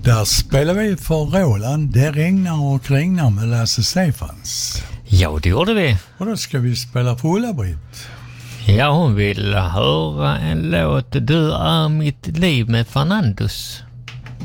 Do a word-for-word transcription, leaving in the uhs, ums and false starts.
Där spelar vi för Roland. Det regnar och regnar med Lasse Stefans. Ja, det gjorde vi. Och då ska vi spela för Ulla-Britt. Ja, hon vill höra en låt Du är mitt liv med Fernandos.